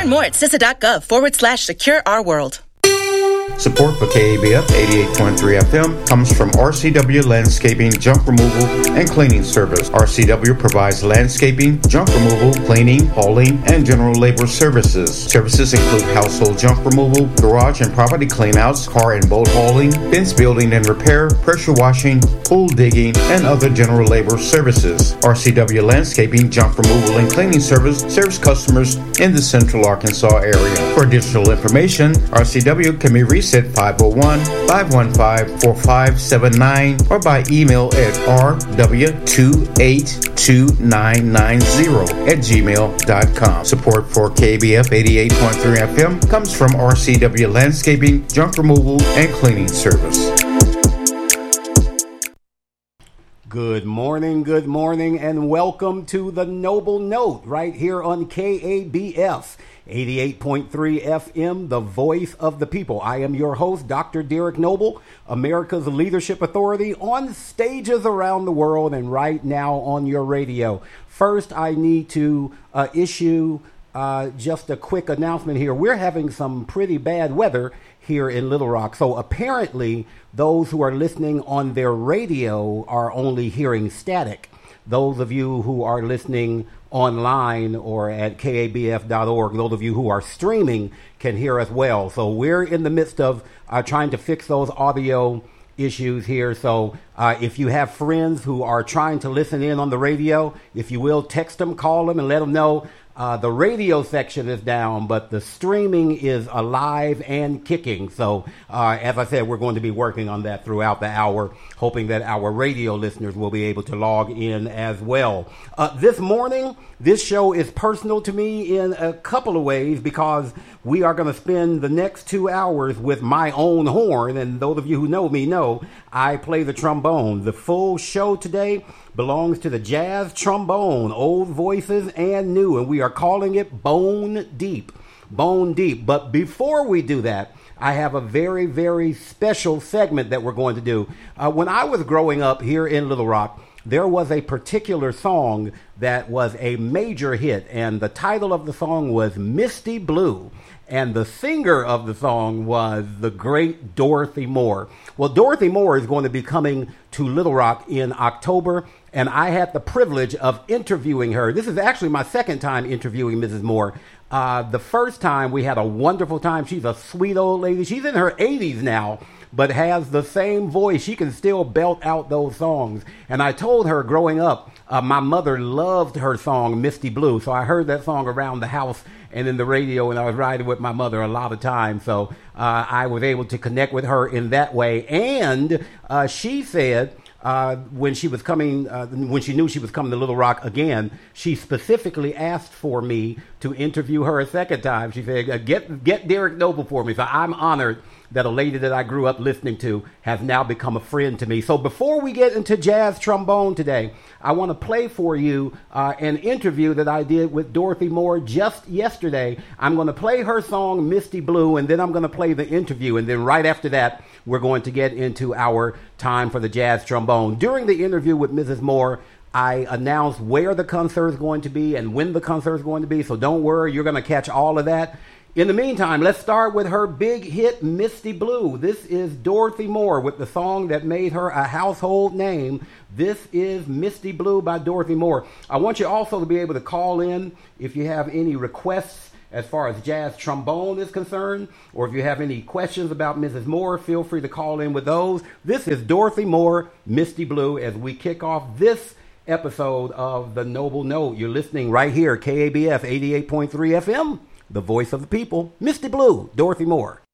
Learn more at CISA.gov/secure our world. Support for KABF 88.3 FM comes from RCW Landscaping Junk Removal and Cleaning Service. RCW provides landscaping, junk removal, cleaning, hauling, and general labor services. Services include household junk removal, garage and property cleanouts, car and boat hauling, fence building and repair, pressure washing, pool digging, and other general labor services. RCW Landscaping Junk Removal and Cleaning Service serves customers in the Central Arkansas area. For additional information, RCW can be reached at 501-515-4579 or by email at rw282990 @gmail.com. Support for KBF 88.3 FM comes from RCW Landscaping, Junk Removal, and Cleaning Service. Good morning, and welcome to the Noble Note right here on KABF 88.3 FM, the voice of the people. I am your host, Dr. Derek Noble, America's leadership authority on stages around the world and right now on your radio. First, I need to issue just a quick announcement here. We're having some pretty bad weather here in Little Rock. So apparently those who are listening on their radio are only hearing static. Those of you who are listening online or at kabf.org, those of you who are streaming can hear us well. So we're in the midst of trying to fix those audio issues here. So if you have friends who are trying to listen in on the radio, if you will, text them, call them, and let them know the radio section is down, but the streaming is alive and kicking. So, as I said, we're going to be working on that throughout the hour, hoping that our radio listeners will be able to log in as well. This morning, this show is personal to me in a couple of ways because we are going to spend the next 2 hours with my own horn. And those of you who know me know I play the trombone. The full show today belongs to the jazz trombone, old voices and new, and we are calling it Bone Deep. Bone Deep. But before we do that, I have a very, very special segment that we're going to do. When I was growing up here in Little Rock, there was a particular song that was a major hit, and the title of the song was Misty Blue. And the singer of the song was the great Dorothy Moore. Well, Dorothy Moore is going to be coming to Little Rock in October, and I had the privilege of interviewing her. This is actually my second time interviewing Mrs. Moore. The first time we had a wonderful time. She's a sweet old lady. She's in her 80s now, but has the same voice. She can still belt out those songs. And I told her growing up, my mother loved her song, Misty Blue. So I heard that song around the house and in the radio, and I was riding with my mother a lot of times. So I was able to connect with her in that way. And she said when she was coming, when she knew she was coming to Little Rock again, she specifically asked for me to interview her a second time. She said, get Derek Noble for me. So I'm honored that a lady that I grew up listening to has now become a friend to me. So before we get into jazz trombone today, I want to play for you an interview that I did with Dorothy Moore just yesterday. I'm going to play her song, Misty Blue, and then I'm going to play the interview. And then right after that, we're going to get into our time for the jazz trombone. During the interview with Mrs. Moore, I announced where the concert is going to be and when the concert is going to be. So don't worry, you're going to catch all of that. In the meantime, let's start with her big hit, Misty Blue. This is Dorothy Moore with the song that made her a household name. This is Misty Blue by Dorothy Moore. I want you also to be able to call in if you have any requests as far as jazz trombone is concerned, or if you have any questions about Mrs. Moore, feel free to call in with those. This is Dorothy Moore, Misty Blue, as we kick off this episode of The Noble Note. You're listening right here, KABF 88.3 FM. The voice of the people, Misty Blue, Dorothy Moore.